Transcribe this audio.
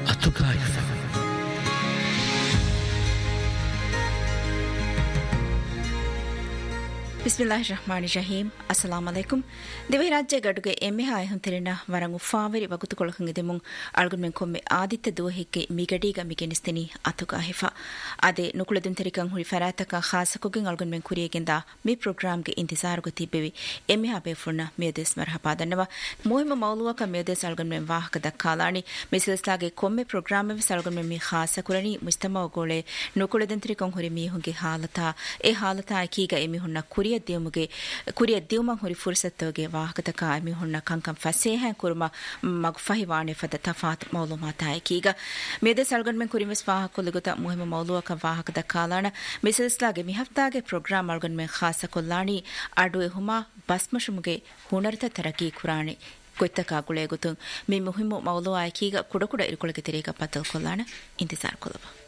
أتوقع ಬಿಸ್ಮಿಲ್ಲಾಹಿರ್ರಹ್ಮಾನಿರ್ರಹೀಮ್. ಅಸ್ಸಲಾಮು ಅಲೈಕುಂ. ದಿವೆ ರಾಜ್ಯ ಗಡುಗೆ ಎಮ್ಮೆ ಹಾಯ ಹುಂತಿರಿನ ವರಂಗು ಫಾವರಿ ವಗುತುಕೊಳಕಂಗಿದೆಮುಂ ಅಳ್ಗುನ್ಮೆಂ ಕೊಮ್ಮೆ ಆದಿತ್ಯ ದೋಹಿಕ್ಕೆ ಮಿಗಡಿಗ ಮಿಗೆನಿಸ್ತಿನಿ ಅತುಗಾ ಹಿಫಾ ಅದೆ ನುಕುಳದುಂ ತೆರಿಕಂ ಹುರಿ ಫರಾತಕ ಖಾಸಕುಗೆಂ ಅಳ್ಗುನ್ಮೆಂ ಕುರಿಯಗೆಂದ ಮಿ ಪ್ರೋಗ್ರಾಮ್ಗೆ ಇಂತಿಜಾರುಗ ತಿಬ್ಬೆವಿ ಎಮ್ಮೆ ಹಾ ಬೇಫುರ್ನ ಮೇದೆಸ್ ಮರ್ಹಬಾದನ್ನವ ಮುಹಿಮ ಮೌಲುವಕ ಮೇದೆಸ್ ಅಳ್ಗುನ್ಮೆಂ ವಾಹಕ ದಕ್ಕಾಲಾಣಿ ಮಿಸಿಲ್ಸ್ಲಾಗೆ ಕೊಮ್ಮೆ ಪ್ರೋಗ್ರಾಮ್ ಅಳ್ಗುನ್ಮೆಂ ಮಿ ಖಾಸಕುರನಿ ಮುಜ್ತಮಾ ಗೋಳೆ ನುಕುಳದುಂ ತೆರಿಕಂ ಹುರಿ ಮೀಹುಂಗೆ ಹಾಲತಾ ಎ ಹಾಲತಾ ಕೀಗ ಎಮ್ಮೆ ಹುನ್ನ ಕುರಿಯ ದಿಯುಮಂ ಹುರಿ ಫುರ್ಸತ್ತೋಗೆ ವಾಹಕತಕ ಎಮ್ಮೆ ಹುನ್ನ ಕಂಕಂ ಫಸೇಹ ಕುರ್ಮ ಮಗ್ ಫಹಿವಾಣೆ ಫದ ತಫಾತ್ ಮೌಲುಮಾತಾಯ ಕೀಗ ಮೇದೆಸ್ ಅಳ್ಗುನ್ಮೆಂ ಕುರಿಮೆಸ್ ವಾಹಕುಲುಗುತ ಮುಹಿಮ ಮೌಲುವಕ ವಾಹಕ ದಕ್ಕಾಲಾಣ ಮಿಸಿಲ್ಸ್ಲಾಗೆ ಮಿ ಹಫ್ತಾಗೆ ಪ್ರೋಗ್ರಾಮ್ ಅಳ್ಗುನ್ಮೆಂ ಖಾಸಕುಲ್ಲಾಣಿ ಅಡುವೆ ಹುಮಾ ಬಸ್ಮಶುಮುಗೆ ಹುನರ್ತ ತರಕಿ ಕುರಾಣಿ ಕೊಯ್ತಕ ಗುಳೆ ಗುತು ಮಿ ಮುಹಿಮ ಮೌಲುವಾಯ ಕೀಗ ಕುಡಕುಡ ಇರುಕೊಳಗೆ ತೆರೆಗ ಪತ್ತಲ್ ಕೊಲ್ಲಾಣ ಇಂತಿಜಾರ್ ಕೊಲವ